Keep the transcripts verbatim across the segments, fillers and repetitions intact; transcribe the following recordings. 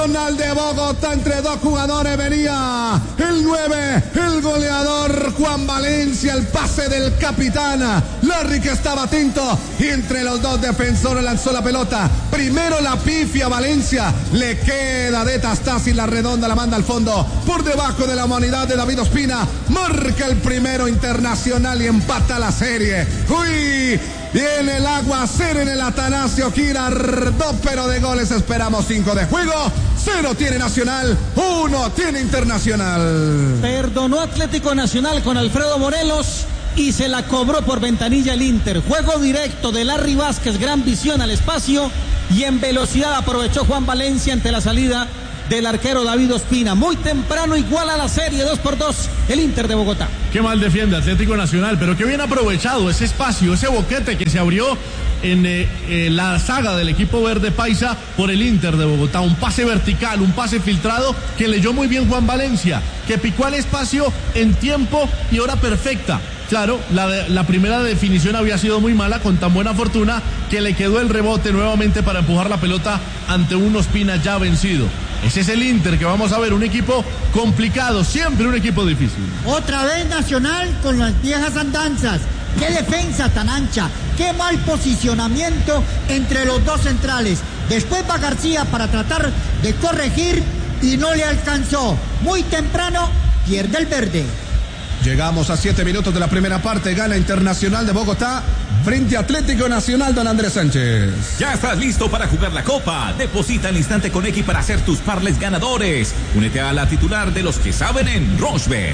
de Bogotá, entre dos jugadores venía el nueve, el goleador Juan Valencia, el pase del capitán Larry, que estaba atento, y entre los dos defensores lanzó la pelota. Primero la pifia Valencia, le queda de Tastassi, la redonda la manda al fondo, por debajo de la humanidad de David Ospina, marca el primero Internacional y empata la serie. Uy, viene el aguacero en el Atanasio Girardot, pero de goles esperamos cinco de juego. Cero tiene Nacional, uno tiene Internacional. Perdonó Atlético Nacional con Alfredo Morelos y se la cobró por ventanilla el Inter. Juego directo de Larry Vázquez, gran visión al espacio, y en velocidad aprovechó Juan Valencia ante la salida del arquero David Ospina. Muy temprano iguala la serie, dos por dos, el Inter de Bogotá. Qué mal defiende Atlético Nacional, pero qué bien aprovechado ese espacio, ese boquete que se abrió en eh, eh, la saga del equipo verde paisa por el Inter de Bogotá. Un pase vertical, un pase filtrado que leyó muy bien Juan Valencia, que picó al espacio en tiempo y hora perfecta. Claro, la, la primera definición había sido muy mala, con tan buena fortuna que le quedó el rebote nuevamente para empujar la pelota ante un Ospina ya vencido. Ese es el Inter que vamos a ver, un equipo complicado, siempre un equipo difícil. Otra vez Nacional con las viejas andanzas. Qué defensa tan ancha, qué mal posicionamiento entre los dos centrales. Después va García para tratar de corregir y no le alcanzó. Muy temprano pierde el verde. Llegamos a siete minutos de la primera parte. Gana Internacional de Bogotá frente a Atlético Nacional, don Andrés Sánchez. Ya estás listo para jugar la Copa. Deposita al instante con X para hacer tus parlays ganadores. Únete a la titular de los que saben en Rochebet.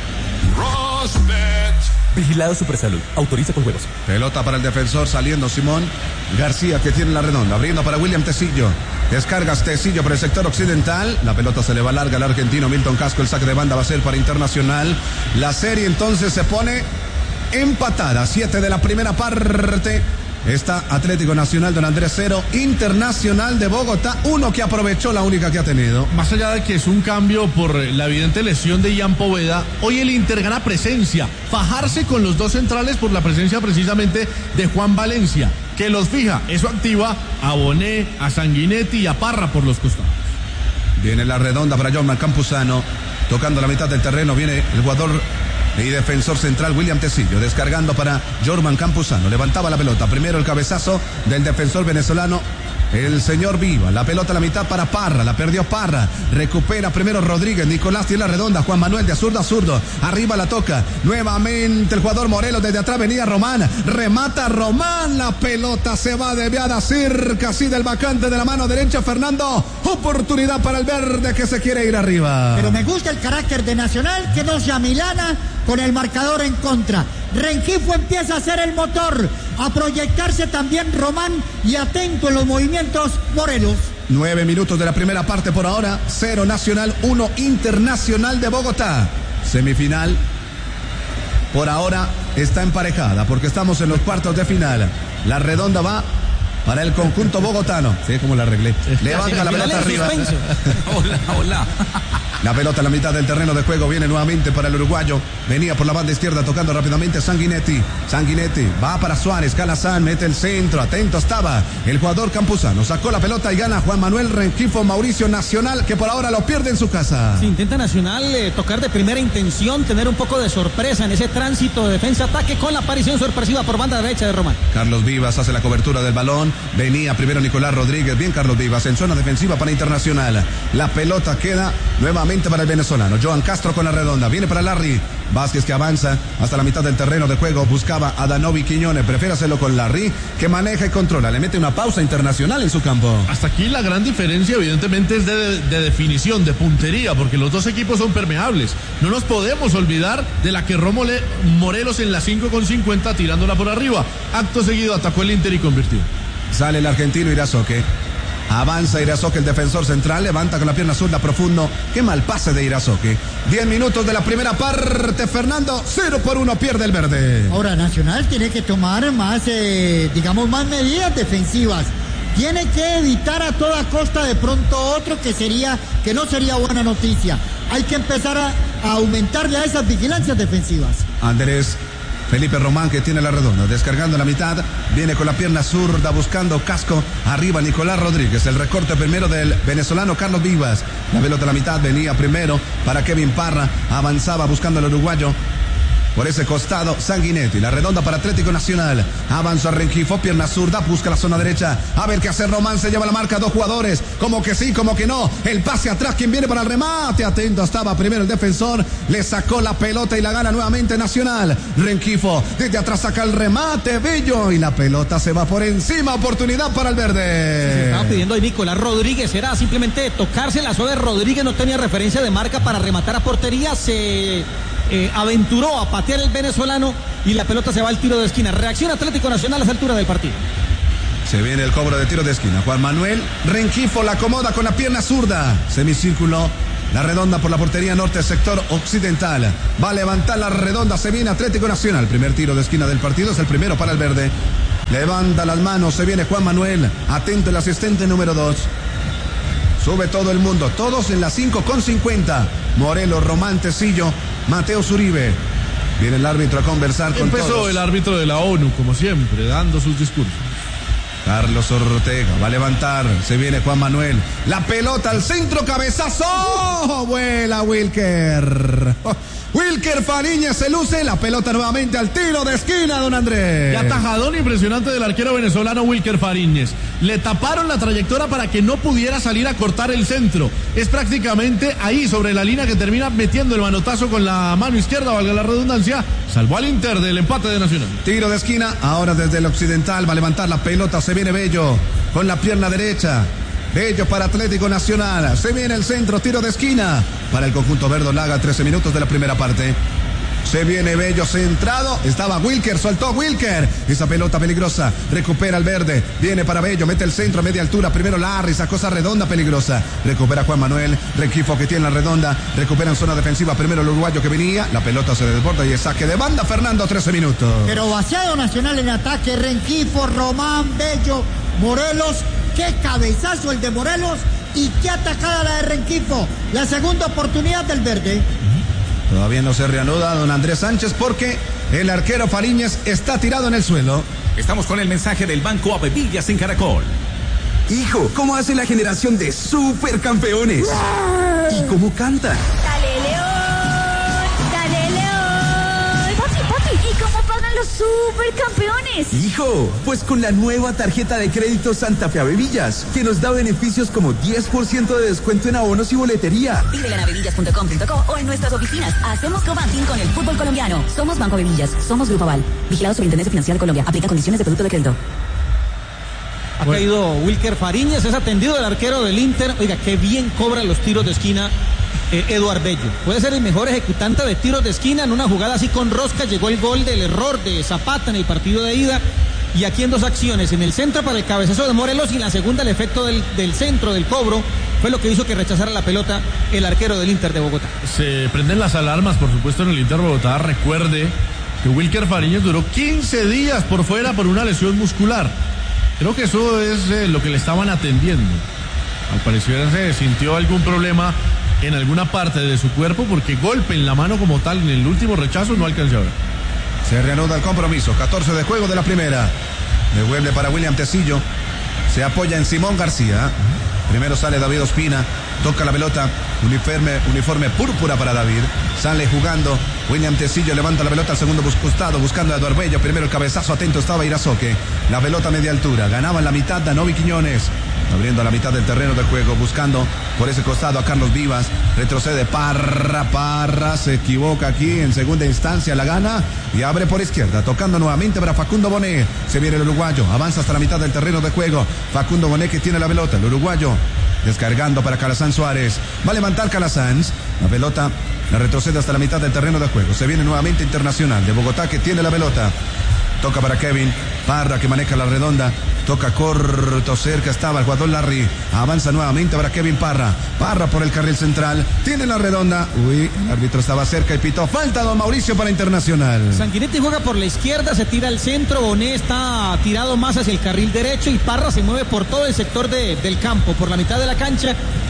Rochebet. Vigilado Supersalud. Autoriza con juegos. Pelota para el defensor saliendo Simón García, que tiene la redonda. Abriendo para William Tecillo. Descargas Tecillo por el sector occidental. La pelota se le va larga al argentino Milton Casco. El saque de banda va a ser para Internacional. La serie entonces se pone empatada. Siete de la primera parte. Está Atlético Nacional, don Andrés, cero. Internacional de Bogotá, uno, que aprovechó la única que ha tenido. Más allá de que es un cambio por la evidente lesión de Ian Poveda, hoy el Inter gana presencia. Fajarse con los dos centrales por la presencia precisamente de Juan Valencia, que los fija. Eso activa a Bonet, a Sanguinetti y a Parra por los costados. Viene la redonda para Jorman Campuzano. Tocando la mitad del terreno viene el jugador y defensor central William Tecillo, descargando para Jorman Campuzano. Levantaba la pelota, primero el cabezazo del defensor venezolano, el señor Viva. La pelota a la mitad para Parra, la perdió Parra, recupera primero Rodríguez, Nicolás tiene la redonda, Juan Manuel de zurdo a zurdo, arriba la toca, nuevamente el jugador Morelos, desde atrás venía Román, remata Román, la pelota se va desviada cerca así del vacante de la mano derecha Fernando, oportunidad para el verde que se quiere ir arriba. Pero me gusta el carácter de Nacional, que no sea Milana con el marcador en contra. Rengifo empieza a hacer el motor, a proyectarse también Román, y atento en los movimientos Morelos. Nueve minutos de la primera parte por ahora. Cero Nacional, uno Internacional de Bogotá. Semifinal por ahora está emparejada porque estamos en los cuartos de final. La redonda va para el conjunto bogotano. Sí, como la arreglé. Levanta la pelota arriba. Hola, hola. La pelota en la mitad del terreno de juego viene nuevamente para el uruguayo. Venía por la banda izquierda tocando rápidamente Sanguinetti. Sanguinetti va para Suárez. Calazán mete el centro. Atento estaba el jugador Campuzano. Sacó la pelota y gana Juan Manuel Rengifo. Mauricio, Nacional, que por ahora lo pierde en su casa. Sí, intenta Nacional eh, tocar de primera intención, tener un poco de sorpresa en ese tránsito de defensa-ataque con la aparición sorpresiva por banda derecha de Román. Carlos Vivas hace la cobertura del balón. Venía primero Nicolás Rodríguez. Bien Carlos Vivas en zona defensiva para Internacional. La pelota queda nuevamente para el venezolano. Joan Castro con la redonda. Viene para Larry Vázquez, que avanza hasta la mitad del terreno de juego. Buscaba a Danovi Quiñones. Prefiere hacerlo con Larry, que maneja y controla. Le mete una pausa Internacional en su campo. Hasta aquí la gran diferencia evidentemente es de, de definición, de puntería, porque los dos equipos son permeables. No nos podemos olvidar de la que Rómole Morelos en la cinco con cincuenta tirándola por arriba. Acto seguido atacó el Inter y convirtió. Sale el argentino Irazoque. Avanza Irazoque, el defensor central, levanta con la pierna zurda profundo. Qué mal pase de Irazoque. Diez minutos de la primera parte, Fernando, cero por uno pierde el verde. Ahora Nacional tiene que tomar más, eh, digamos, más medidas defensivas. Tiene que evitar a toda costa de pronto otro que sería, que no sería buena noticia. Hay que empezar a, a aumentarle a esas vigilancias defensivas. Andrés, Felipe Román, que tiene la redonda, descargando la mitad, viene con la pierna zurda buscando casco, arriba Nicolás Rodríguez, el recorte primero del venezolano Carlos Vivas, la pelota a la mitad venía primero para Kevin Parra, avanzaba buscando al uruguayo. Por ese costado, Sanguinetti, la redonda para Atlético Nacional. Avanzó a Rengifo, pierna zurda, busca la zona derecha. A ver qué hace Román, se lleva la marca, dos jugadores. Como que sí, como que no. El pase atrás, quien viene para el remate. Atento, estaba primero el defensor. Le sacó la pelota y la gana nuevamente Nacional. Rengifo, desde atrás saca el remate, Bello. Y la pelota se va por encima, oportunidad para el verde. Se estaba pidiendo ahí Nicolás Rodríguez, era simplemente tocarse la suave. Rodríguez no tenía referencia de marca para rematar a portería. Se... Eh, aventuró a patear el venezolano y la pelota se va al tiro de esquina. Reacción Atlético Nacional a esa altura del partido. Se viene el cobro de tiro de esquina. Juan Manuel Rengifo la acomoda con la pierna zurda. Semicírculo, la redonda por la portería norte, sector occidental. Va a levantar la redonda, se viene Atlético Nacional. Primer tiro de esquina del partido, es el primero para el verde. Levanta las manos, se viene Juan Manuel. Atento el asistente número dos. Sube todo el mundo, todos en la cinco con cincuenta. Morelos, Román, Tecillo, Mateo Zuribe. Viene el árbitro a conversar con Empezó todos. Empezó el árbitro de la ONU, como siempre, dando sus discursos. Carlos Ortega va a levantar, se viene Juan Manuel. La pelota al centro, cabezazo. ¡Oh! Vuela Wilker. Oh. Wilker Fariñez se luce, la pelota nuevamente al tiro de esquina, don Andrés. Y atajadón impresionante del arquero venezolano Wilker Fariñez. Le taparon la trayectoria para que no pudiera salir a cortar el centro. Es prácticamente ahí sobre la línea que termina metiendo el manotazo con la mano izquierda, valga la redundancia. Salvó al Inter del empate de Nacional. Tiro de esquina, ahora desde el occidental va a levantar la pelota, se viene Bello con la pierna derecha. Bello para Atlético Nacional. Se viene el centro, tiro de esquina para el conjunto verdolaga, trece minutos de la primera parte. Se viene Bello centrado. Estaba Wilker, soltó Wilker. Esa pelota peligrosa. Recupera el verde. Viene para Bello, mete el centro a media altura. Primero Larry, esa cosa redonda peligrosa. Recupera Juan Manuel. Rengifo que tiene la redonda. Recupera en zona defensiva. Primero el uruguayo que venía. La pelota se desborda y el saque de banda. Fernando, trece minutos. Pero vaciado Nacional en ataque. Rengifo, Román, Bello, Morelos. Qué cabezazo el de Morelos y qué atacada la de Rengifo. La segunda oportunidad del verde. Todavía no se reanuda don Andrés Sánchez porque el arquero Fariñez está tirado en el suelo. Estamos con el mensaje del Banco Avevillas en Caracol. Hijo, ¿cómo hace la generación de supercampeones? ¿Y cómo canta? Dale León, dale León. Papi, papi, ¿y cómo pagan los supercampeones? Hijo, pues con la nueva tarjeta de crédito Santa Fe Avevillas, que nos da beneficios como diez por ciento de descuento en abonos y boletería. Pídela en avevillas punto com punto co o en nuestras oficinas. Hacemos co-banking con el fútbol colombiano. Somos Banco Avevillas, somos Grupo Aval. Vigilado Superintendencia Financiera de Colombia. Aplica condiciones de producto de crédito. Ha bueno. caído Wilker Fariñez, es atendido del arquero del Inter. Oiga, qué bien cobra los tiros de esquina eh, Eduard Bello. Puede ser el mejor ejecutante de tiros de esquina. En una jugada así con rosca llegó el gol del error de Zapata en el partido de ida. Y aquí en dos acciones, en el centro para el cabezazo de Morelos y en la segunda el efecto del, del centro, del cobro, fue lo que hizo que rechazara la pelota el arquero del Inter de Bogotá. Se prenden las alarmas, por supuesto, en el Inter de Bogotá. Recuerde que Wilker Fariñez duró quince días por fuera por una lesión muscular. Creo que eso es eh, lo que le estaban atendiendo. Al parecer se sintió algún problema en alguna parte de su cuerpo porque golpe en la mano como tal en el último rechazo no alcanzó a ver. Se reanuda el compromiso, catorce de juego de la primera. Devuelve para William Tecillo. Se apoya en Simón García. Primero sale David Ospina. Toca la pelota. Uniforme, uniforme púrpura para David. Sale jugando. William Tecillo levanta la pelota al segundo costado buscando a Eduard Bello. Primero el cabezazo, atento estaba Irazoque. La pelota a media altura. Ganaba en la mitad Danovi Quiñones. Abriendo a la mitad del terreno de juego. Buscando por ese costado a Carlos Vivas. Retrocede Parra. Parra se equivoca aquí en segunda instancia. La gana y abre por izquierda. Tocando nuevamente para Facundo Bonet. Se viene el uruguayo. Avanza hasta la mitad del terreno de juego. Facundo Bonet que tiene la pelota. El uruguayo descargando para Calazán Suárez. Va a levantar Calazán. La pelota la retrocede hasta la mitad del terreno de juego. Se viene nuevamente Internacional de Bogotá que tiene la pelota. Toca para Kevin Parra que maneja la redonda. Toca corto, cerca estaba el jugador Larry. Avanza nuevamente para Kevin Parra. Parra por el carril central. Tiene la redonda. Uy, el árbitro estaba cerca y pitó. Falta don Mauricio para Internacional. Sanguinetti juega por la izquierda, se tira al centro. Bonet está tirado más hacia el carril derecho y Parra se mueve por todo el sector de, del campo, por la mitad de la cancha.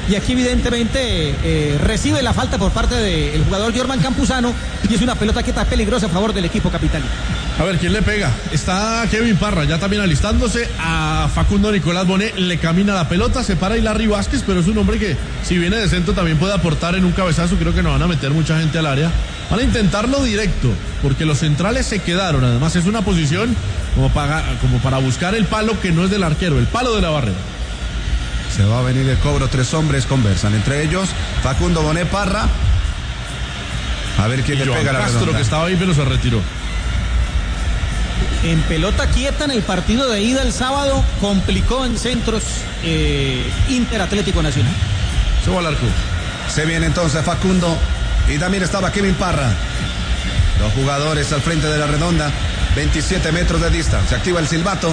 y aquí evidentemente eh, recibe la falta por parte del jugador Jorman Campuzano y es una pelota que está peligrosa a favor del equipo capitalino. A ver, ¿quién le pega? Está Kevin Parra, ya también alistándose. A Facundo Nicolás Bonet le camina la pelota, se para Larry Vázquez, pero es un hombre que, si viene de centro, también puede aportar en un cabezazo. Creo que no van a meter mucha gente al área. Van a intentarlo directo, porque los centrales se quedaron. Además, es una posición como para, como para buscar el palo que no es del arquero, el palo de la barrera. Se va a venir el cobro, tres hombres conversan, entre ellos Facundo Bonet, Parra. A ver quién y le Joan pega la Castro, redonda. que estaba ahí, pero se retiró. En pelota quieta en el partido de ida el sábado, complicó en centros eh, Inter Atlético Nacional. Se va al arco. Se viene entonces Facundo y también estaba Kevin Parra. Los jugadores al frente de la redonda, veintisiete metros de distancia. Activa el silbato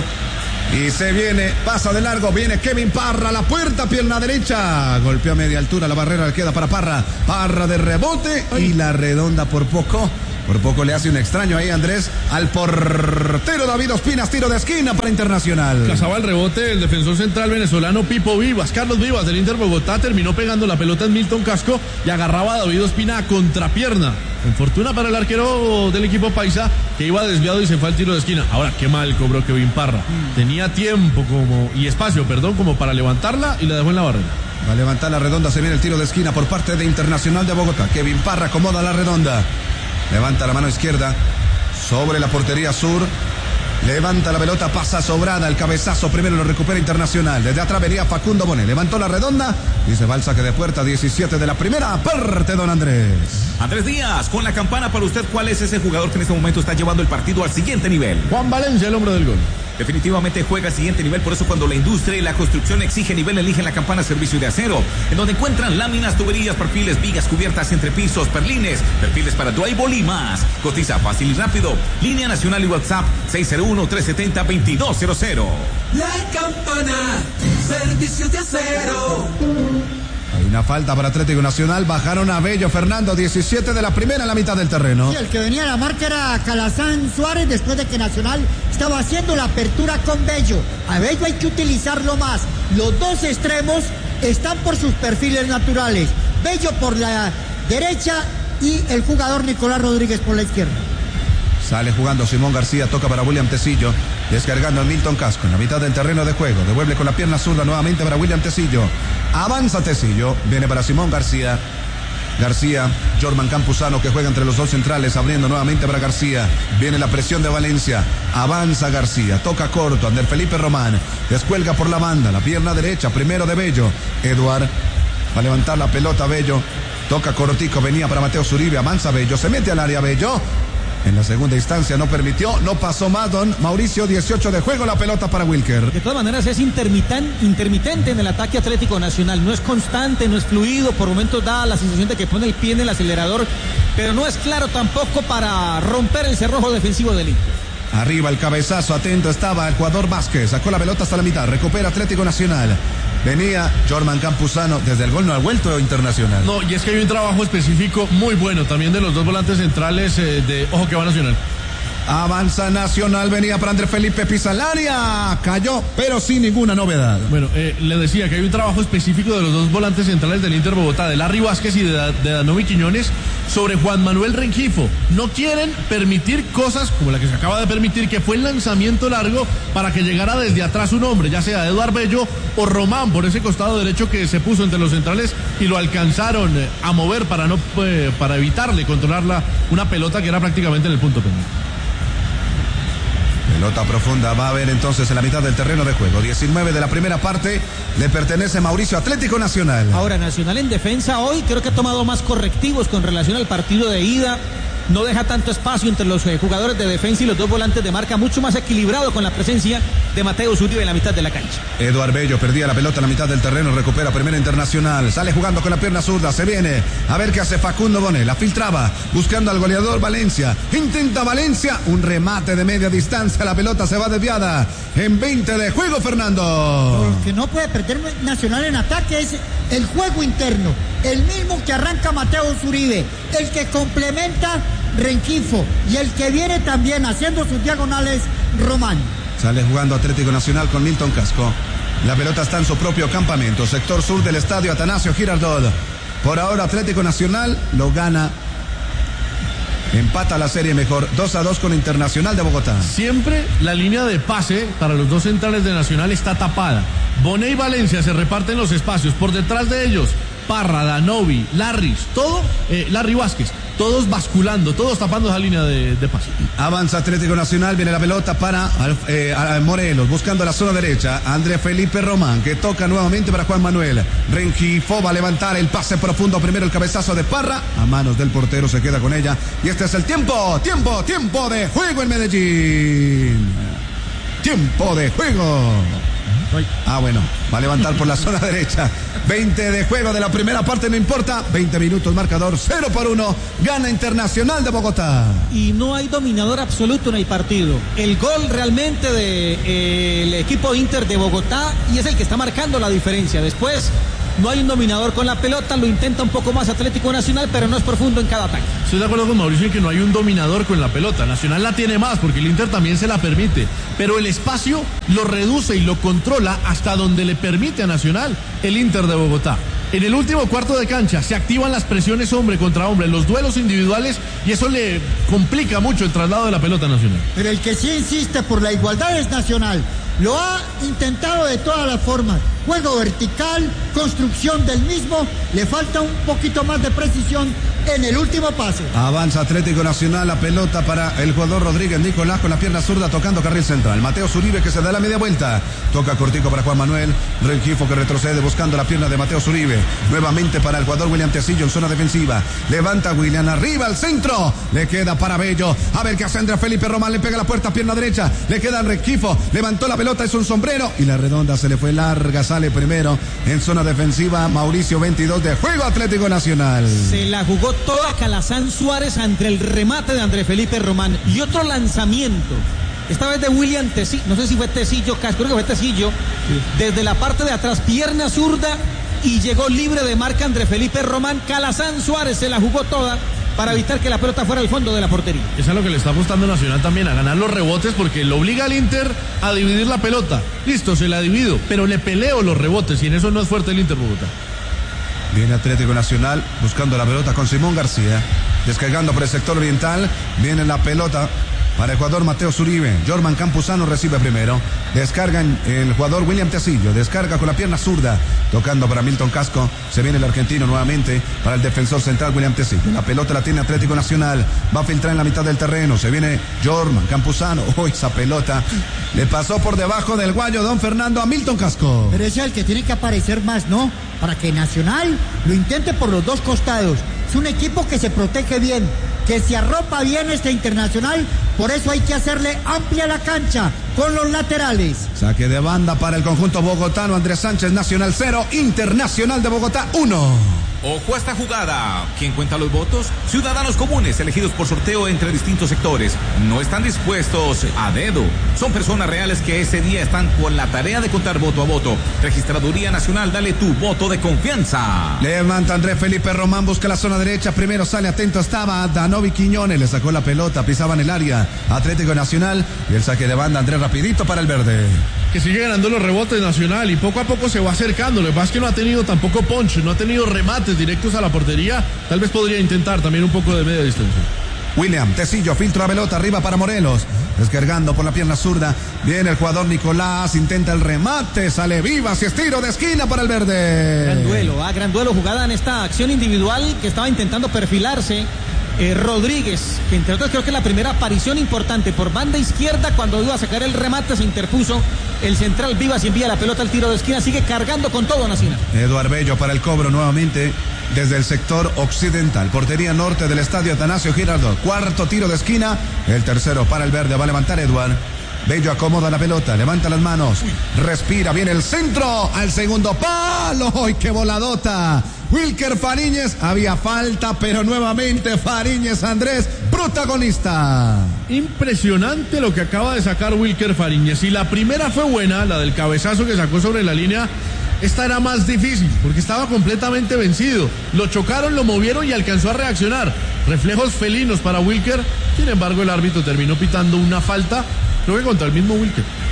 y se viene, pasa de largo, viene Kevin Parra, la puerta, pierna derecha. Golpeó a media altura, la barrera queda para Parra. Parra de rebote y la redonda por poco. Por poco le hace un extraño ahí, Andrés, al portero David Ospinas, tiro de esquina para Internacional. Cazaba el rebote el defensor central venezolano Pipo Vivas. Carlos Vivas del Inter Bogotá terminó pegando la pelota en Milton Casco y agarraba a David Ospina a contrapierna. Con fortuna para el arquero del equipo paisa, que iba desviado y se fue al tiro de esquina. Ahora, qué mal cobró Kevin Parra. Tenía tiempo como y espacio, perdón, como para levantarla y la dejó en la barrera. Va a levantar la redonda, se viene el tiro de esquina por parte de Internacional de Bogotá. Kevin Parra acomoda la redonda. Levanta la mano izquierda sobre la portería sur. Levanta la pelota, pasa sobrada. El cabezazo primero lo recupera Internacional. Desde atrás venía Facundo Bonet. Levantó la redonda y se va al saque de puerta. diecisiete de la primera parte, don Andrés. Andrés Díaz, con la campana para usted, ¿cuál es ese jugador que en este momento está llevando el partido al siguiente nivel? Juan Valencia, el hombre del gol. Definitivamente juega al siguiente nivel, por eso cuando la industria y la construcción exige nivel, eligen la campana Servicio de Acero, en donde encuentran láminas, tuberías, perfiles, vigas, cubiertas, entrepisos, perlines, perfiles para drywall y más. Cotiza fácil y rápido. Línea nacional y WhatsApp seis cero uno, tres siete cero, veintidós cero cero. La campana Servicios de Acero. Hay una falta para Atlético Nacional. Bajaron a Bello Fernando, diecisiete de la primera en la mitad del terreno. Y el que venía a la marca era Calazán Suárez, después de que Nacional estaba haciendo la apertura con Bello. A Bello hay que utilizarlo más. Los dos extremos están por sus perfiles naturales. Bello por la derecha y el jugador Nicolás Rodríguez por la izquierda. Sale jugando Simón García, toca para William Tecillo, descargando a Milton Casco en la mitad del terreno de juego. Devuelve con la pierna zurda nuevamente para William Tecillo. Avanza Tecillo, viene para Simón García. García, Jorman Campuzano, que juega entre los dos centrales, abriendo nuevamente para García. Viene la presión de Valencia. Avanza García, toca corto, Ander Felipe Román. Descuelga por la banda, la pierna derecha, primero de Bello. Eduard va a levantar la pelota Bello. Toca cortico, venía para Mateo Zuribe, avanza Bello, se mete al área Bello. En la segunda instancia no permitió, no pasó más, don Mauricio, dieciocho de juego, la pelota para Wilker. De todas maneras es intermitente, intermitente en el ataque Atlético Nacional, no es constante, no es fluido, por momentos da la sensación de que pone el pie en el acelerador, pero no es claro tampoco para romper el cerrojo defensivo del Inter. Arriba el cabezazo, atento estaba el jugador Vázquez, sacó la pelota hasta la mitad, recupera Atlético Nacional. Venía Jorman Campuzano, desde el gol no ha vuelto Internacional. No, y es que hay un trabajo específico muy bueno también de los dos volantes centrales eh, de Ojo que va Nacional. Avanza Nacional, venía para Andrés Felipe Pizalaria, cayó, pero sin ninguna novedad. Bueno, eh, le decía que hay un trabajo específico de los dos volantes centrales del Inter Bogotá, de Larry Vázquez y de, de Danovi Quiñones, sobre Juan Manuel Rengifo. No quieren permitir cosas como la que se acaba de permitir, que fue el lanzamiento largo para que llegara desde atrás un hombre, ya sea Eduard Bello o Román, por ese costado derecho que se puso entre los centrales y lo alcanzaron a mover para, no, eh, para evitarle controlarla, una pelota que era prácticamente en el punto pendiente. Pelota profunda va a haber entonces en la mitad del terreno de juego. diecinueve de la primera parte le pertenece Mauricio, Atlético Nacional. Ahora Nacional en defensa hoy creo que ha tomado más correctivos con relación al partido de ida. No deja tanto espacio entre los eh, jugadores de defensa y los dos volantes de marca, mucho más equilibrado con la presencia de Mateo Zuribe en la mitad de la cancha. Eduard Bello perdía la pelota en la mitad del terreno, recupera primera Internacional, sale jugando con la pierna zurda, se viene a ver qué hace Facundo Bonet, la filtraba, buscando al goleador Valencia, intenta Valencia, un remate de media distancia, la pelota se va desviada en veinte de juego, Fernando. Lo que no puede perder Nacional en ataque es el juego interno, el mismo que arranca Mateo Zuribe, el que complementa Rengifo y el que viene también haciendo sus diagonales Román. Sale jugando Atlético Nacional con Milton Casco. La pelota está en su propio campamento, sector sur del estadio Atanasio Girardot. Por ahora Atlético Nacional lo gana. Empata la serie mejor, dos a dos con Internacional de Bogotá. Siempre la línea de pase para los dos centrales de Nacional está tapada. Bonet y Valencia se reparten los espacios. Por detrás de ellos, Parra, Danovi, Larris, todo, eh, Larry Vázquez, todos basculando, todos tapando esa línea de, de pase. Avanza Atlético Nacional, viene la pelota para eh, a Morelos, buscando la zona derecha. André Felipe Román, que toca nuevamente para Juan Manuel. Rengifo va a levantar el pase profundo, primero el cabezazo de Parra, a manos del portero, se queda con ella. Y este es el tiempo, tiempo, tiempo de juego en Medellín. Tiempo de juego. Ah, bueno, va a levantar por la zona derecha. veinte de juego de la primera parte, no importa. veinte minutos, marcador cero por uno. Gana Internacional de Bogotá. Y no hay dominador absoluto en el partido. El gol realmente del de, eh, equipo Inter de Bogotá y es el que está marcando la diferencia. Después no hay un dominador con la pelota, lo intenta un poco más Atlético Nacional, pero no es profundo en cada ataque. Estoy de acuerdo con Mauricio en que no hay un dominador con la pelota. Nacional la tiene más porque el Inter también se la permite, pero el espacio lo reduce y lo controla hasta donde le permite a Nacional el Inter de Bogotá. En el último cuarto de cancha se activan las presiones hombre contra hombre, los duelos individuales, y eso le complica mucho el traslado de la pelota Nacional. Pero el que sí insiste por la igualdad es Nacional. Lo ha intentado de todas las formas. Juego vertical, construcción del mismo. Le falta un poquito más de precisión en el último pase. Avanza Atlético Nacional, la pelota para el jugador Rodríguez Nicolás con la pierna zurda tocando carril central. Mateo Zuribe que se da la media vuelta. Toca cortico para Juan Manuel. Rengifo que retrocede buscando la pierna de Mateo Zuribe. Nuevamente para el jugador William Tecillo en zona defensiva. Levanta William arriba al centro. Le queda para Bello. A ver qué hace André Felipe Román. Le pega la puerta, pierna derecha. Le queda Rengifo. Levantó la pelota, es un sombrero. Y la redonda se le fue larga. Sale primero en zona defensiva. Mauricio, veintidós de juego, Atlético Nacional. Se la jugó toda Calazán Suárez ante el remate de André Felipe Román. Y otro lanzamiento. Esta vez de William Tecillo. No sé si fue Tecillo, creo que fue Tecillo. Sí. Desde la parte de atrás, pierna zurda. Y llegó libre de marca André Felipe Román. Calazán Suárez se la jugó toda para evitar que la pelota fuera al fondo de la portería. Eso es lo que le está apostando Nacional también, a ganar los rebotes, porque lo obliga al Inter a dividir la pelota. Listo, se la divido, pero le peleo los rebotes y en eso no es fuerte el Inter Bogotá. Viene Atlético Nacional buscando la pelota con Simón García, descargando por el sector oriental. Viene la pelota para el jugador Mateo Zuribe. Jorman Campuzano recibe primero. Descarga el jugador William Tecillo. Descarga con la pierna zurda. Tocando para Milton Casco. Se viene el argentino nuevamente para el defensor central William Tecillo. La pelota la tiene Atlético Nacional. Va a filtrar en la mitad del terreno. Se viene Jorman Campuzano. Oh, esa pelota le pasó por debajo del guayo don Fernando a Milton Casco. Pero ese es el que tiene que aparecer más, ¿no? Para que Nacional lo intente por los dos costados. Es un equipo que se protege bien, que se arropa bien este Internacional, por eso hay que hacerle amplia la cancha con los laterales. Saque de banda para el conjunto bogotano. Andrés Sánchez, Nacional cero, Internacional de Bogotá uno. Ojo a esta jugada. ¿Quién cuenta los votos? Ciudadanos comunes elegidos por sorteo entre distintos sectores. No están dispuestos a dedo. Son personas reales que ese día están con la tarea de contar voto a voto. Registraduría Nacional, dale tu voto de confianza. Levanta André Felipe Román, busca la zona derecha. Primero sale, atento estaba Danovi Quiñones. Le sacó la pelota, pisaban el área. Atlético Nacional y el saque de banda Andrés rapidito para el verde. Que sigue ganando los rebotes Nacional y poco a poco se va acercando. Lo que pasa es que no ha tenido tampoco punch, no ha tenido remates directos a la portería. Tal vez podría intentar también un poco de media distancia. William Tecillo filtra la pelota arriba para Morelos, descargando por la pierna zurda. Viene el jugador Nicolás, intenta el remate, sale Vivas y estiro de esquina para el verde. Gran duelo, ah, gran duelo, jugada en esta acción individual que estaba intentando perfilarse eh, Rodríguez, que entre otros creo que la primera aparición importante por banda izquierda, cuando iba a sacar el remate se interpuso el central Vivas y envía la pelota al tiro de esquina. Sigue cargando con todo Nacional. Eduard Bello para el cobro nuevamente desde el sector occidental, portería norte del estadio Atanasio Girardot. Cuarto tiro de esquina, el tercero para el verde. Va a levantar Eduard Bello, acomoda la pelota, levanta las manos, respira, viene el centro al segundo palo. ¡Ay, qué voladota! Wilker Fariñez, había falta, pero nuevamente Fariñez Andrés, protagonista. Impresionante lo que acaba de sacar Wilker Fariñez. Si la primera fue buena, la del cabezazo que sacó sobre la línea, esta era más difícil, porque estaba completamente vencido. Lo chocaron, lo movieron y alcanzó a reaccionar. Reflejos felinos para Wilker. Sin embargo, el árbitro terminó pitando una falta, creo que contra el mismo Wilker.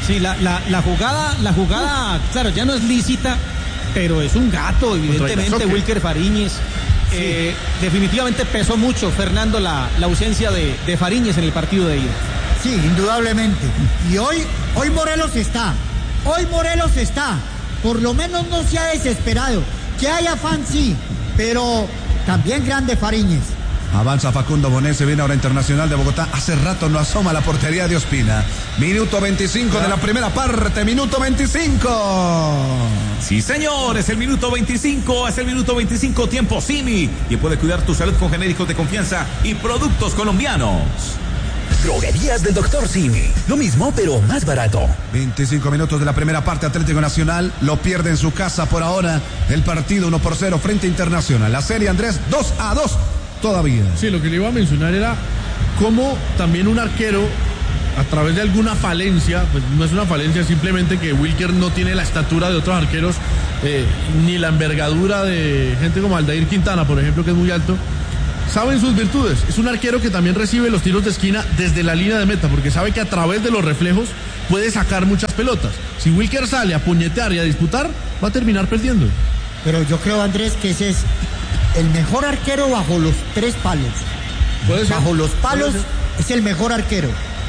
Sí, la, la, la jugada, la jugada, claro, ya no es lícita, pero es un gato, evidentemente, Wilker Fariñez. Sí. Eh, definitivamente pesó mucho, Fernando, la, la ausencia de, de Fariñez en el partido de ida. Sí, indudablemente. Y hoy, hoy Morelos está, hoy Morelos está, por lo menos no se ha desesperado. Que haya fan, sí, pero también grande Fariñez. Avanza Facundo Bonet, se viene ahora Internacional de Bogotá. Hace rato no asoma la portería de Ospina. Minuto veinticinco de la primera parte, minuto veinticinco. Sí, señor, es el minuto veinticinco, es el minuto veinticinco, tiempo Simi. Y puede cuidar tu salud con genéricos de confianza y productos colombianos. Droguerías del doctor Simi. Lo mismo, pero más barato. veinticinco minutos de la primera parte, Atlético Nacional lo pierde en su casa por ahora. El partido uno por cero frente a Internacional. La serie, Andrés, dos a dos. Todavía. Sí, lo que le iba a mencionar era cómo también un arquero, a través de alguna falencia, pues no es una falencia, simplemente que Wilker no tiene la estatura de otros arqueros, eh, ni la envergadura de gente como Aldair Quintana, por ejemplo, que es muy alto, saben sus virtudes. Es un arquero que también recibe los tiros de esquina desde la línea de meta, porque sabe que a través de los reflejos puede sacar muchas pelotas. Si Wilker sale a puñetear y a disputar, va a terminar perdiendo. Pero yo creo, Andrés, que ese es el mejor arquero bajo los tres palos. ¿Puede ser? Bajo los palos es el mejor arquero.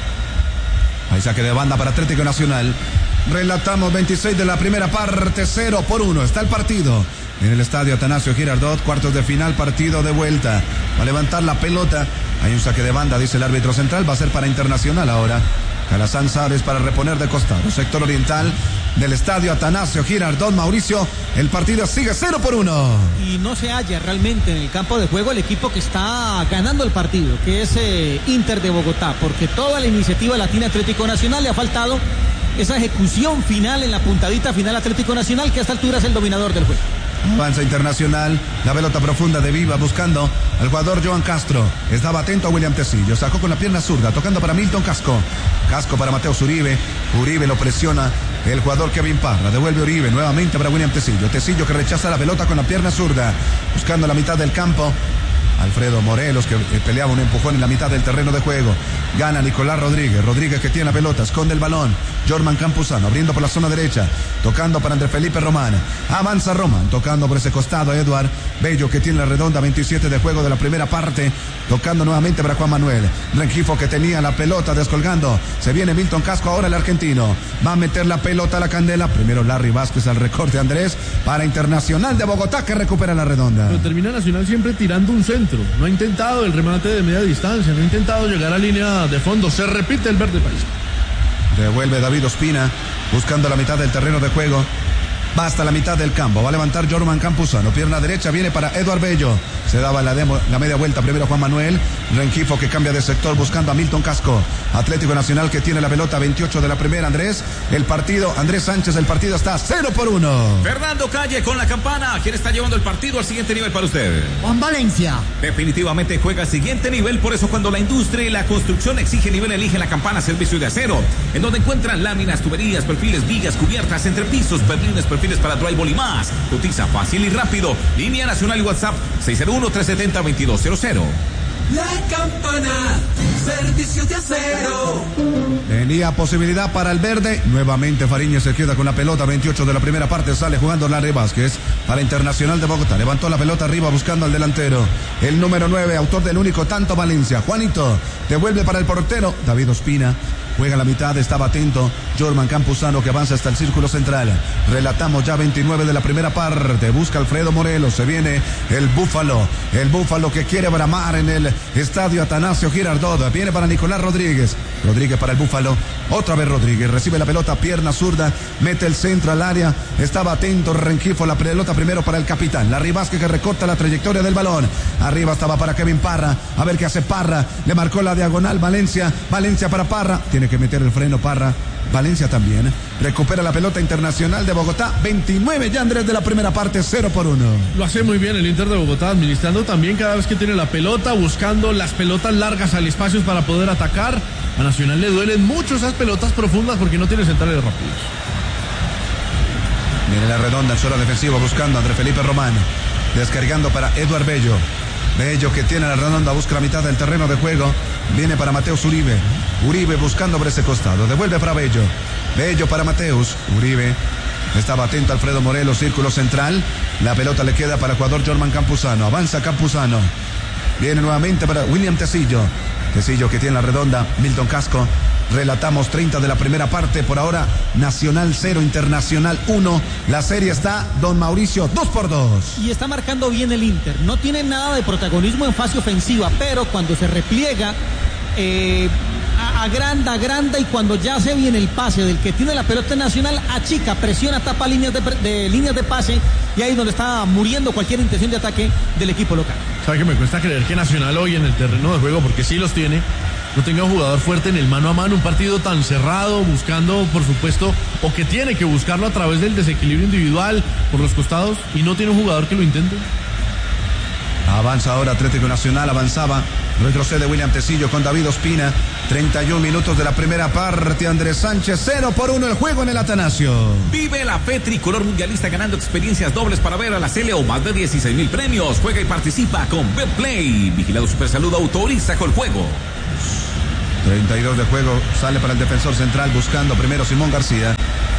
Ahí saque de banda para Atlético Nacional. Relatamos veintiséis de la primera parte, cero por uno. Está el partido en el estadio Atanasio Girardot, cuartos de final, partido de vuelta. Va a levantar la pelota. Hay un saque de banda, dice el árbitro central. Va a ser para Internacional ahora. Calazán Sárez para reponer de costado. Sector oriental del estadio Atanasio Girardot. Mauricio, el partido sigue cero por uno. Y no se halla realmente en el campo de juego el equipo que está ganando el partido, que es eh, Inter de Bogotá, porque toda la iniciativa latina Atlético Nacional le ha faltado esa ejecución final en la puntadita final Atlético Nacional, que a esta altura es el dominador del juego. Avanza Internacional, la pelota profunda de Viva buscando al jugador Joan Castro. Estaba atento a William Tecillo, sacó con la pierna zurda, tocando para Milton Casco. Casco para Mateo Uribe. Uribe lo presiona el jugador Kevin Parra. Devuelve Uribe nuevamente para William Tecillo. Tecillo que rechaza la pelota con la pierna zurda, buscando la mitad del campo. Alfredo Morelos que peleaba un empujón en la mitad del terreno de juego. Gana Nicolás Rodríguez. Rodríguez que tiene la pelota, esconde el balón. Jorman Campuzano abriendo por la zona derecha, tocando para Andrés Felipe Román. Avanza Román, tocando por ese costado Eduard Bello que tiene la redonda, veintisiete de juego de la primera parte, tocando nuevamente para Juan Manuel Rengifo que tenía la pelota, descolgando. Se viene Milton Casco, ahora el argentino. Va a meter la pelota a la candela. Primero Larry Vázquez al recorte, Andrés, para Internacional de Bogotá que recupera la redonda. Pero termina Nacional siempre tirando un centro. No ha intentado el remate de media distancia, no ha intentado llegar a línea de fondo. Se repite el verde país. Devuelve David Ospina, buscando la mitad del terreno de juego. Va hasta la mitad del campo, va a levantar Jorman Campuzano, pierna derecha, viene para Eduard Bello. Se daba la, demo, la media vuelta primero Juan Manuel Rengifo que cambia de sector buscando a Milton Casco. Atlético Nacional que tiene la pelota, veintiocho de la primera, Andrés. El partido, Andrés Sánchez, el partido está cero por uno. Fernando Calle con la campana. ¿Quién está llevando el partido al siguiente nivel para usted? Juan Valencia. Definitivamente juega al siguiente nivel, por eso cuando la industria y la construcción exige nivel, elige la campana Servicio de Acero, en donde encuentran láminas, tuberías, perfiles, vigas, cubiertas, entrepisos, perlines, perfiles para drywall y más. Cotiza fácil y rápido. Línea nacional y WhatsApp seis cero uno, tres siete cero, dos dos cero cero. La campana, Servicios de Acero. Tenía posibilidad para el verde. Nuevamente Fariñez se queda con la pelota. veintiocho de la primera parte. Sale jugando Larry Vázquez para Internacional de Bogotá. Levantó la pelota arriba buscando al delantero. El número nueve, autor del único tanto Valencia. Juanito. Devuelve para el portero David Ospina. Juega la mitad, estaba atento Jorman Campuzano que avanza hasta el círculo central. Relatamos ya veintinueve de la primera parte. Busca Alfredo Morelos. Se viene el Búfalo. El Búfalo que quiere bramar en el estadio Atanasio Girardot. Viene para Nicolás Rodríguez. Rodríguez para el Búfalo. Otra vez Rodríguez. Recibe la pelota, pierna zurda. Mete el centro al área. Estaba atento Rengifo. La pelota primero para el capitán. Larry Vázquez que recorta la trayectoria del balón. Arriba estaba para Kevin Parra. A ver qué hace Parra. Le marcó la diagonal Valencia. Valencia para Parra. Tiene que meter el freno Parra. Valencia también. Recupera la pelota Internacional de Bogotá. veintinueve ya, Andrés, de la primera parte, cero por uno. Lo hace muy bien el Inter de Bogotá, administrando también cada vez que tiene la pelota, buscando las pelotas largas al espacio para poder atacar. A Nacional le duelen mucho esas pelotas profundas porque no tiene centrales rápidos. Viene la redonda en zona defensiva buscando a Andrés Felipe Román. Descargando para Eduard Bello. Bello que tiene la redonda, busca la mitad del terreno de juego. Viene para Mateus Uribe. Uribe buscando por ese costado. Devuelve para Bello. Bello para Mateus. Uribe. Estaba atento Alfredo Morelos, círculo central. La pelota le queda para el jugador Jorman Campuzano. Avanza Campuzano. Viene nuevamente para William Tecillo. Tecillo que tiene la redonda. Milton Casco. Relatamos treinta de la primera parte. Por ahora, Nacional cero, Internacional uno. La serie está, don Mauricio, dos por dos. Y está marcando bien el Inter. No tiene nada de protagonismo en fase ofensiva, pero cuando se repliega, eh, agranda, agranda, y cuando ya se viene el pase del que tiene la pelota Nacional, achica, presiona, tapa líneas de, de líneas de pase, y ahí es donde está muriendo cualquier intención de ataque del equipo local. ¿Sabe que me cuesta creer que Nacional hoy en el terreno de juego, porque sí los tiene, no tenga un jugador fuerte en el mano a mano, un partido tan cerrado, buscando, por supuesto, o que tiene que buscarlo a través del desequilibrio individual por los costados, y no tiene un jugador que lo intente? Avanza ahora Atlético Nacional, avanzaba, retrocede William Tecillo con David Ospina. treinta y un minutos de la primera parte. Andrés Sánchez, cero por uno el juego en el Atanasio. Vive la fe tricolor mundialista ganando experiencias dobles para ver a la Cele o más de dieciséis mil premios. Juega y participa con Betplay. Vigilado Supersalud, autoriza con juego. treinta y dos de juego, sale para el defensor central buscando primero Simón García.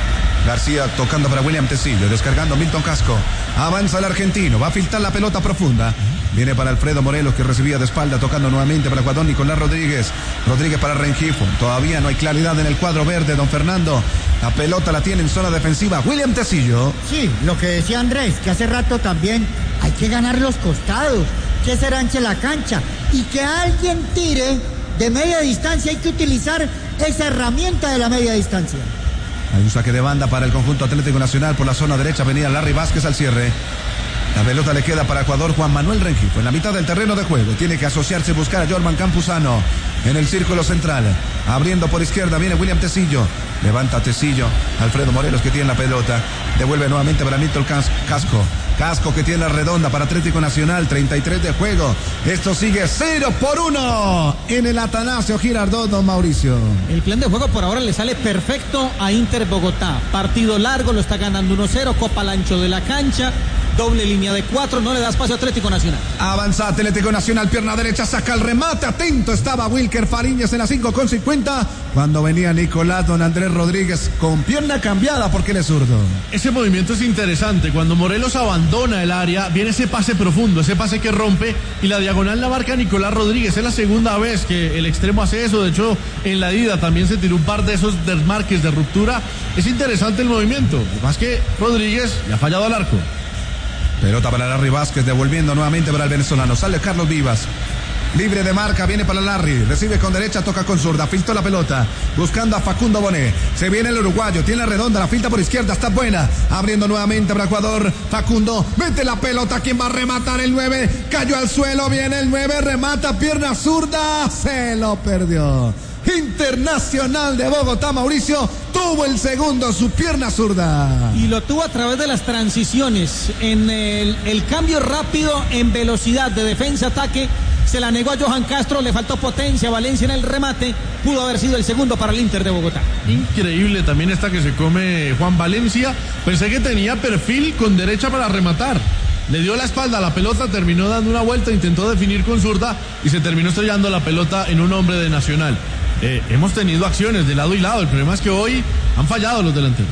García tocando para William Tecillo, descargando Milton Casco. Avanza el argentino, va a filtrar la pelota profunda. Viene para Alfredo Morelos, que recibía de espalda, tocando nuevamente para Juan Nicolás Rodríguez. Rodríguez para Rengifo. Todavía no hay claridad en el cuadro verde, don Fernando. La pelota la tiene en zona defensiva William Tecillo. Sí, lo que decía Andrés, que hace rato también hay que ganar los costados, que se ranche la cancha y que alguien tire de media distancia. Hay que utilizar esa herramienta de la media distancia. Hay un saque de banda para el conjunto Atlético Nacional por la zona derecha. Venía Larry Vázquez al cierre. La pelota le queda para el jugador Juan Manuel Rengifo en la mitad del terreno de juego. Tiene que asociarse y buscar a Jorman Campuzano en el círculo central. Abriendo por izquierda viene William Tecillo. Levanta Tecillo. Alfredo Morelos que tiene la pelota. Devuelve nuevamente para Milton Casco. Casco que tiene la redonda para Atlético Nacional. treinta y tres de juego. Esto sigue cero por uno en el Atanasio Girardot, don Mauricio. El plan de juego por ahora le sale perfecto a Inter Bogotá. Partido largo, lo está ganando uno cero. Copa al ancho de la cancha. Doble línea de cuatro, no le da espacio a Atlético Nacional. Avanza Atlético Nacional, pierna derecha, saca el remate. Atento estaba Wilker Fariñas en la cinco con cincuenta. Cuando venía Nicolás Don Andrés Rodríguez con pierna cambiada porque él es zurdo. Ese movimiento es interesante. Cuando Morelos abandona el área, viene ese pase profundo, ese pase que rompe, y la diagonal la marca Nicolás Rodríguez. Es la segunda vez que el extremo hace eso. De hecho, en la ida también se tiró un par de esos desmarques de ruptura. Es interesante el movimiento. Más que Rodríguez le ha fallado al arco. Pelota para Larry Vázquez, devolviendo nuevamente para el venezolano. Sale Carlos Vivas. Libre de marca, viene para Larry. Recibe con derecha, toca con zurda. Filtró la pelota. Buscando a Facundo Bonet. Se viene el uruguayo. Tiene la redonda. La filtra por izquierda. Está buena. Abriendo nuevamente para Ecuador. Facundo. Mete la pelota. ¿Quién va a rematar? El nueve. Cayó al suelo. Viene el nueve. Remata. Pierna zurda. Se lo perdió. Internacional de Bogotá, Mauricio, tuvo el segundo, su pierna zurda. Y lo tuvo a través de las transiciones, en el, el cambio rápido en velocidad de defensa-ataque. Se la negó a Johan Castro, le faltó potencia a Valencia en el remate. Pudo haber sido el segundo para el Inter de Bogotá. Increíble también esta que se come Juan Valencia. Pensé que tenía perfil con derecha para rematar. Le dio la espalda a la pelota, terminó dando una vuelta, intentó definir con zurda y se terminó estrellando la pelota en un hombre de Nacional. Eh, hemos tenido acciones de lado y lado. El problema es que hoy han fallado los delanteros.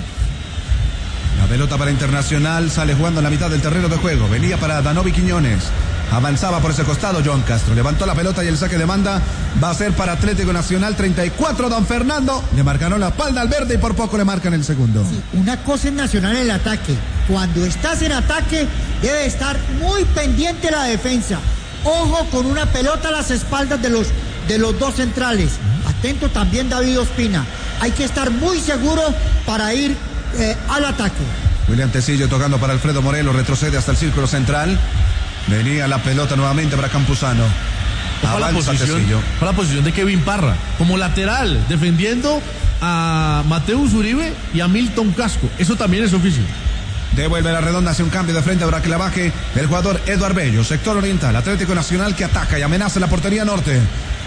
La pelota para Internacional, sale jugando en la mitad del terreno de juego. Venía para Danovi Quiñones. Avanzaba por ese costado John Castro. Levantó la pelota y el saque de banda va a ser para Atlético Nacional. treinta y cuatro, don Fernando. Le marcaron la espalda al verde y por poco le marcan el segundo. Sí, una cosa es Nacional en el ataque. Cuando estás en ataque, debe estar muy pendiente la defensa. Ojo con una pelota a las espaldas de los, de los dos centrales. Atento también David Ospina. Hay que estar muy seguro para ir eh, al ataque. William Tecillo tocando para Alfredo Morelos. Retrocede hasta el círculo central. Venía la pelota nuevamente para Campuzano. Para la, posición, para la posición de Kevin Parra, como lateral, defendiendo a Mateus Uribe y a Milton Casco. Eso también es oficio. Devuelve la redonda, hace un cambio de frente para que la baje el jugador Eduard Bello. Sector oriental, Atlético Nacional que ataca y amenaza la portería norte.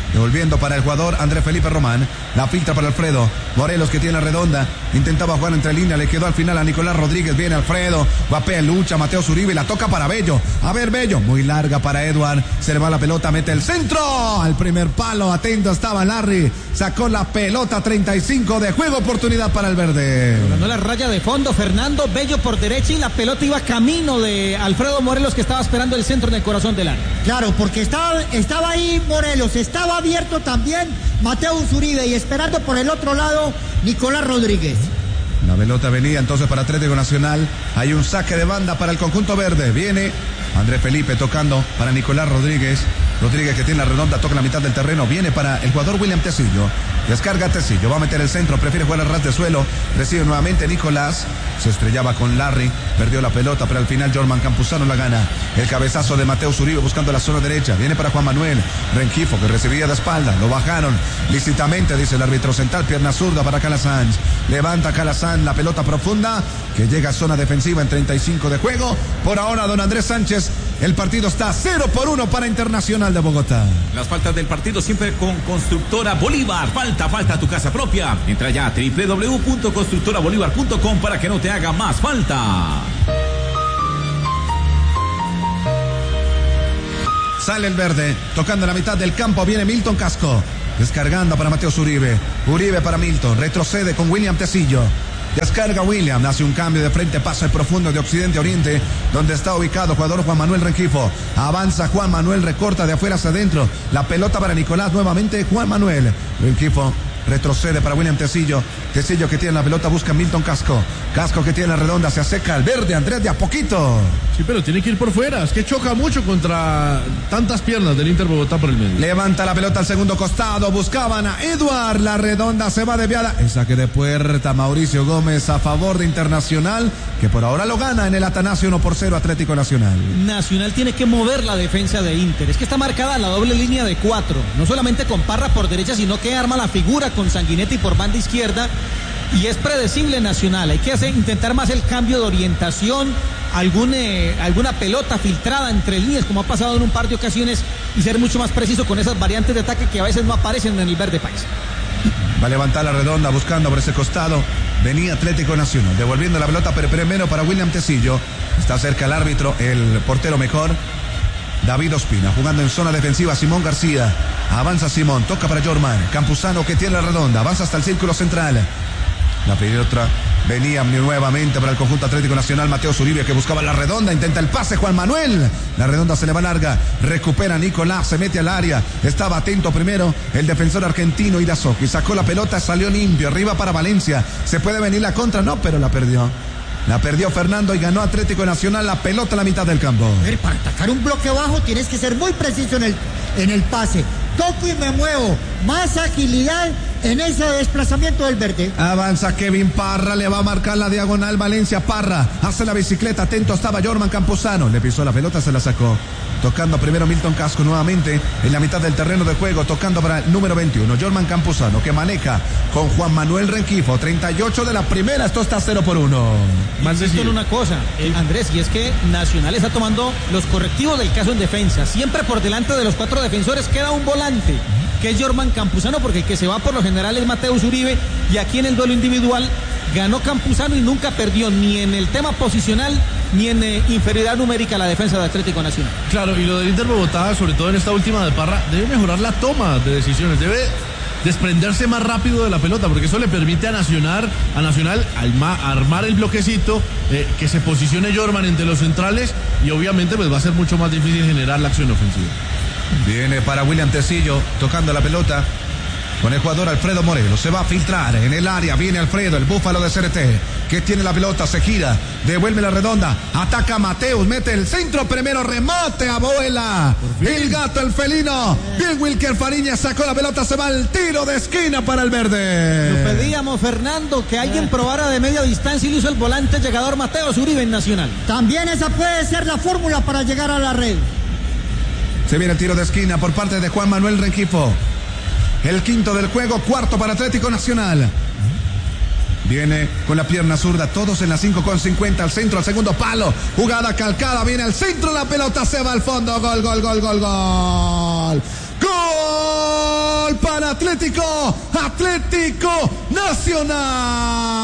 Devolviendo para el jugador Andrés Felipe Román. La filtra para Alfredo Morelos, que tiene la redonda. Intentaba jugar entre líneas. Le quedó al final a Nicolás Rodríguez. Viene Alfredo. Guapea, lucha. Mateo Zuribe. La toca para Bello. A ver, Bello. Muy larga para Edward. Se le va la pelota. Mete el centro. Al primer palo. Atento estaba Larry. Sacó la pelota. treinta y cinco de juego. Oportunidad para el verde. Ganó la raya de fondo. Fernando Bello por derecha. Y la pelota iba camino de Alfredo Morelos, que estaba esperando el centro en el corazón del área. Claro, porque estaba, estaba ahí Morelos. Estaba abierto también Mateo Zuribe y esperando por el otro lado Nicolás Rodríguez. La pelota venía entonces para Atlético Nacional. Hay un saque de banda para el conjunto verde. Viene Andrés Felipe tocando para Nicolás Rodríguez. Rodríguez, que tiene la redonda, toca la mitad del terreno. Viene para el jugador William Tecillo. Descarga Tecillo, va a meter el centro, prefiere jugar al ras de suelo. Recibe nuevamente Nicolás. Se estrellaba con Larry, perdió la pelota, pero al final Jorman Campuzano la gana. El cabezazo de Mateo Zuribe buscando la zona derecha. Viene para Juan Manuel Rengifo, que recibía de espalda. Lo bajaron lícitamente, dice el árbitro central. Pierna zurda para Calasanz. Levanta Calasanz, la pelota profunda que llega a zona defensiva en treinta y cinco de juego. Por ahora, don Andrés Sánchez, el partido está cero por uno para Internacional de Bogotá. Las faltas del partido siempre con Constructora Bolívar. Falta, falta tu casa propia. Entra ya a doble u doble u doble u punto constructora bolívar punto com para que no te haga más falta. Sale el verde, tocando la mitad del campo. Viene Milton Casco, descargando para Mateo Zuribe. Uribe para Milton, retrocede con William Tecillo. Descarga William, hace un cambio de frente, pasa el profundo de occidente a oriente, donde está ubicado el jugador Juan Manuel Rengifo. Avanza Juan Manuel, recorta de afuera hacia adentro. La pelota para Nicolás, nuevamente Juan Manuel Rengifo. Retrocede para William Tecillo. Tecillo, que tiene la pelota, busca Milton Casco. Casco, que tiene la redonda, se acerca al verde. Andrés, de a poquito. Sí, pero tiene que ir por fuera. Es que choca mucho contra tantas piernas del Inter Bogotá por el medio. Levanta la pelota al segundo costado. Buscaban a Edward. La redonda se va desviada. El saque de puerta. Mauricio Gómez a favor de Internacional, que por ahora lo gana en el Atanasio uno por cero Atlético Nacional. Nacional tiene que mover la defensa de Inter. Es que está marcada la doble línea de cuatro. No solamente con Parra por derecha, sino que arma la figura con Sanguinetti por banda izquierda. Y es predecible Nacional. Hay que hacer, intentar más el cambio de orientación, algún, eh, alguna pelota filtrada entre líneas, como ha pasado en un par de ocasiones, y ser mucho más preciso con esas variantes de ataque que a veces no aparecen en el verde país. Va a levantar la redonda buscando por ese costado. Venía Atlético Nacional, devolviendo la pelota, pero primero para William Tecillo. Está cerca el árbitro, el portero mejor, David Ospina, jugando en zona defensiva. Simón García, avanza Simón, toca para Jorman Campuzano, que tiene la redonda, avanza hasta el círculo central. La pelota venía nuevamente para el conjunto Atlético Nacional. Mateo Zuribe, que buscaba la redonda, intenta el pase. Juan Manuel, la redonda se le va larga, recupera Nicolás, se mete al área. Estaba atento primero el defensor argentino Irazoki, sacó la pelota, salió limpio, arriba para Valencia. Se puede venir la contra, no, pero la perdió. La perdió Fernando y ganó Atlético Nacional. La pelota a la mitad del campo. A ver, para atacar un bloque bajo tienes que ser muy preciso en el, en el pase. Toco y me muevo. Más agilidad en ese desplazamiento del verde. Avanza Kevin Parra, le va a marcar la diagonal Valencia. Parra hace la bicicleta, atento estaba Jorman Campuzano. Le pisó la pelota, se la sacó. Tocando primero Milton Casco nuevamente en la mitad del terreno de juego, tocando para el número veintiuno, Jorman Campuzano, que maneja con Juan Manuel Rengifo. treinta y ocho de la primera, esto está cero por uno. Más de una cosa, eh, Andrés, y es que Nacional está tomando los correctivos del caso en defensa. Siempre por delante de los cuatro defensores queda un volante, que es Jorman Campuzano, porque el que se va por lo general es Mateo Zuribe, y aquí en el duelo individual ganó Campuzano y nunca perdió ni en el tema posicional ni en eh, inferioridad numérica la defensa de Atlético Nacional. Claro, y lo del Inter Bogotá, sobre todo en esta última de Parra, debe mejorar la toma de decisiones, debe desprenderse más rápido de la pelota, porque eso le permite a Nacional, a Nacional alma, armar el bloquecito, eh, que se posicione Jorman entre los centrales, y obviamente pues va a ser mucho más difícil generar la acción ofensiva. Viene para William Tecillo, tocando la pelota con el jugador Alfredo Morelos. Se va a filtrar en el área. Viene Alfredo, el búfalo de C R T, que tiene la pelota, se gira, devuelve la redonda, ataca a Mateus, mete el centro, primero remate, abuela. El gato, el felino. Bien, Wilker Fariña sacó la pelota, se va al tiro de esquina para el verde. Lo pedíamos, Fernando, que alguien probara de media distancia, y lo hizo el volante llegador Mateo Zuribe en Nacional. También esa puede ser la fórmula para llegar a la red. Se viene el tiro de esquina por parte de Juan Manuel Rengifo. El quinto del juego, cuarto para Atlético Nacional. Viene con la pierna zurda, todos en la cinco con cincuenta, al centro, al segundo palo. Jugada calcada, viene al centro, la pelota se va al fondo. Gol, gol, gol, gol, gol. ¡Gol! Atlético, Atlético Nacional.